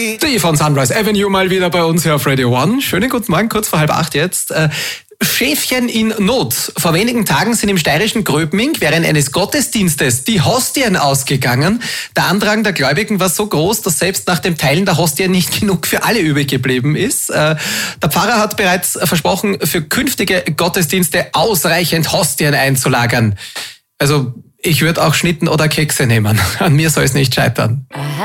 Die von Sunrise Avenue mal wieder bei uns hier auf Radio One. Schönen guten Morgen, kurz vor 7:30 jetzt. Schäfchen in Not. Vor wenigen Tagen sind im steirischen Gröbming während eines Gottesdienstes die Hostien ausgegangen. Der Andrang der Gläubigen war so groß, dass selbst nach dem Teilen der Hostien nicht genug für alle übrig geblieben ist. Der Pfarrer hat bereits versprochen, für künftige Gottesdienste ausreichend Hostien einzulagern. Also ich würde auch Schnitten oder Kekse nehmen. An mir soll es nicht scheitern.